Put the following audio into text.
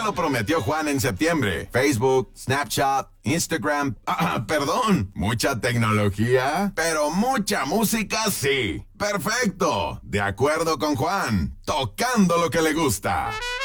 lo prometió Juan en septiembre. Facebook, Snapchat, Instagram. Perdón. ¿Mucha tecnología? Pero mucha música sí. Perfecto. De acuerdo con Juan. Tocando lo que le gusta.